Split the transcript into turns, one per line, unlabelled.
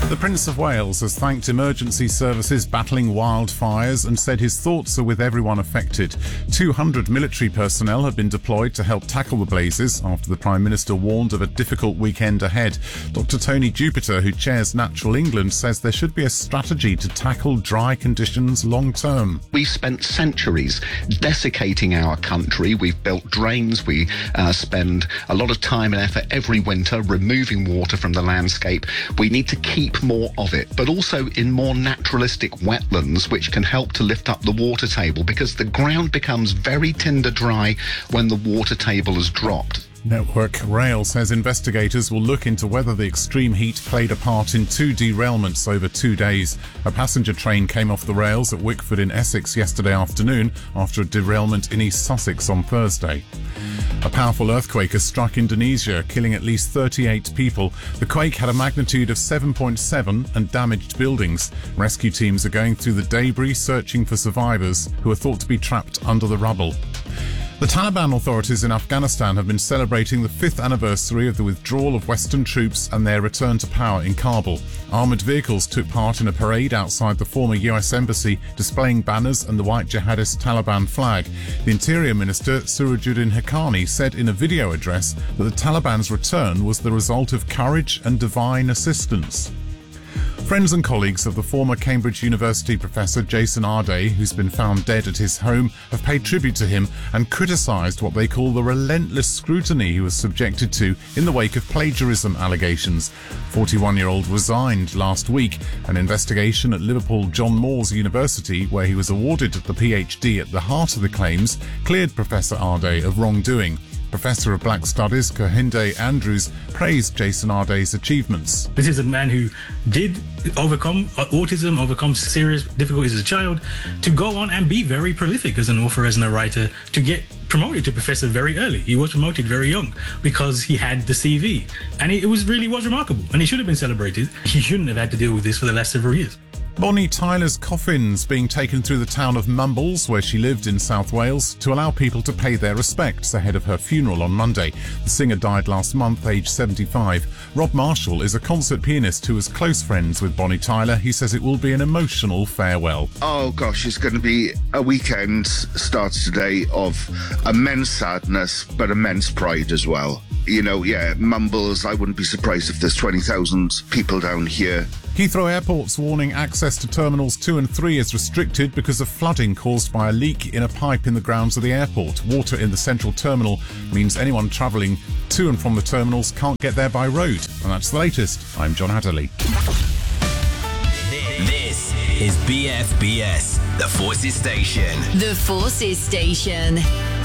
The Prince of Wales has thanked emergency services battling wildfires and said his thoughts are with everyone affected. 200 military personnel have been deployed to help tackle the blazes after the Prime Minister warned of a difficult weekend ahead. Dr. Tony Jupiter, who chairs Natural England, says there should be a strategy to tackle dry conditions long term.
We've spent centuries desiccating our country. We've built drains. We spend a lot of time and effort every winter removing water from the landscape. We need to keep more of it, but also in more naturalistic wetlands, which can help to lift up the water table, because the ground becomes very tinder dry when the water table has dropped.
Network Rail says investigators will look into whether the extreme heat played a part in 2 derailments over 2 days. A passenger train came off the rails at Wickford in Essex yesterday afternoon after a derailment in East Sussex on Thursday. A powerful earthquake has struck Indonesia, killing at least 38 people. The quake had a magnitude of 7.7 and damaged buildings. Rescue teams are going through the debris searching for survivors who are thought to be trapped under the rubble. The Taliban authorities in Afghanistan have been celebrating the 5th anniversary of the withdrawal of Western troops and their return to power in Kabul. Armoured vehicles took part in a parade outside the former US embassy, displaying banners and the white jihadist Taliban flag. The Interior Minister, Sirajuddin Haqqani, said in a video address that the Taliban's return was the result of courage and divine assistance. Friends and colleagues of the former Cambridge University professor Jason Arday, who's been found dead at his home, have paid tribute to him and criticised what they call the relentless scrutiny he was subjected to in the wake of plagiarism allegations. 41-year-old resigned last week. An investigation at Liverpool John Moores University, where he was awarded the PhD at the heart of the claims, cleared Professor Arday of wrongdoing. Professor of Black Studies Kehinde Andrews praised Jason Arday's achievements.
This is a man who did overcome autism, overcome serious difficulties as a child, to go on and be very prolific as an author, as a writer, to get promoted to professor very early. He was promoted very young because he had the CV. And it was remarkable. And he should have been celebrated. He shouldn't have had to deal with this for the last several years.
Bonnie Tyler's coffin's being taken through the town of Mumbles, where she lived in South Wales, to allow people to pay their respects ahead of her funeral on Monday. The singer died last month, aged 75. Rob Marshall is a concert pianist who was close friends with Bonnie Tyler. He says it will be an emotional farewell.
Oh gosh, it's going to be a weekend, starts today, of immense sadness but immense pride as well. You know, Mumbles, I wouldn't be surprised if there's 20,000 people down here.
Heathrow Airport's warning access to Terminals 2 and 3 is restricted because of flooding caused by a leak in a pipe in the grounds of the airport. Water in the central terminal means anyone travelling to and from the terminals can't get there by road. And that's the latest. I'm John Adderley.
This is BFBS, The Forces Station.
The Forces Station.